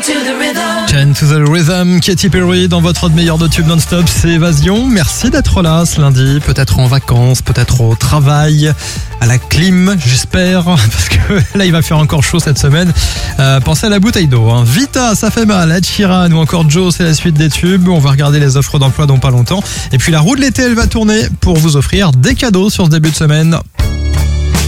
Chain to the Rhythm, Katy Perry dans votre meilleur de tube non-stop, c'est Évasion. Merci d'être là ce lundi, peut-être en vacances, peut-être au travail, à la clim, j'espère, parce que là il va faire encore chaud cette semaine. Pensez à la bouteille d'eau. Vita, ça fait mal, Ed Sheeran ou encore Joe, c'est la suite des tubes. On va regarder les offres d'emploi dans pas longtemps. Et puis la roue de l'été, elle va tourner pour vous offrir des cadeaux sur ce début de semaine.